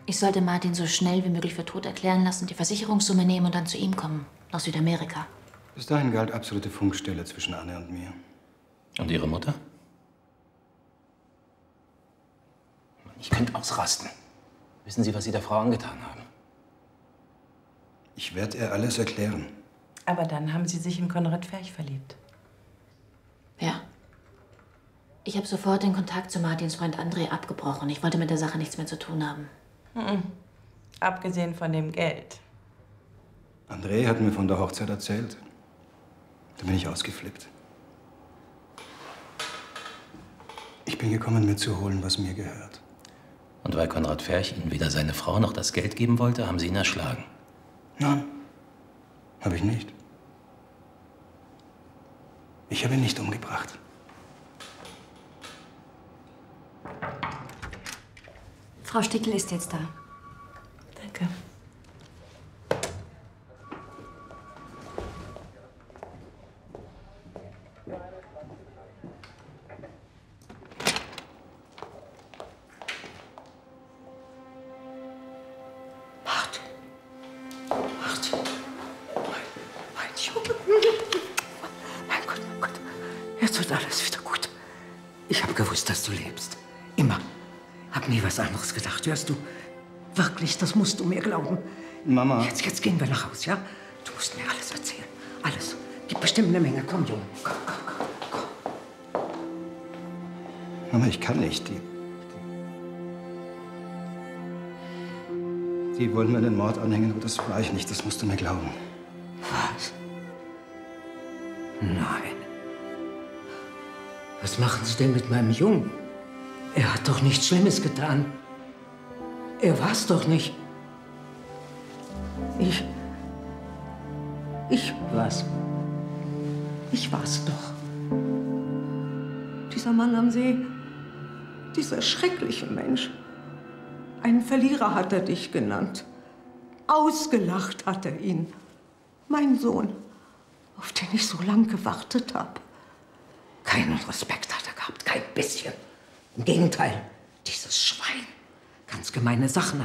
Ich sollte Martin so schnell wie möglich für tot erklären lassen, die Versicherungssumme nehmen und dann zu ihm kommen, nach Südamerika. Bis dahin galt absolute Funkstille zwischen Anne und mir. Und Ihre Mutter? Ich könnte ausrasten. Wissen Sie, was Sie der Frau angetan haben? Ich werde ihr alles erklären. Aber dann haben Sie sich in Konrad Ferch verliebt. Ja. Ich habe sofort den Kontakt zu Martins Freund André abgebrochen. Ich wollte mit der Sache nichts mehr zu tun haben. Abgesehen von dem Geld. André hat mir von der Hochzeit erzählt. Da bin ich ausgeflippt. Ich bin gekommen, mir zu holen, was mir gehört. Und weil Konrad Ferch Ihnen weder seine Frau noch das Geld geben wollte, haben Sie ihn erschlagen? Nein, habe ich nicht. Ich habe ihn nicht umgebracht. Frau Stickel ist jetzt da. Danke. Mein Junge. Mein Gott. Jetzt wird alles wieder gut. Ich habe gewusst, dass du lebst. Immer. Hab nie was anderes gedacht, hörst du? Wirklich, das musst du mir glauben. Mama. Jetzt gehen wir nach Haus, ja? Du musst mir alles erzählen. Alles. Gibt bestimmt eine Menge. Komm, Junge. Komm. Mama, ich kann nicht. Die wollen mir den Mord anhängen, aber das war ich nicht. Das musst du mir glauben. Was? Nein. Was machen Sie denn mit meinem Jungen? Er hat doch nichts Schlimmes getan. Er war's doch nicht. Ich war's. Ich war's doch. Dieser Mann am See, dieser schreckliche Mensch. Einen Verlierer hat er dich genannt. Ausgelacht hat er ihn. Mein Sohn, auf den ich so lange gewartet habe. Keinen Respekt hat er gehabt, kein bisschen. Im Gegenteil, dieses Schwein. Ganz gemeine Sachen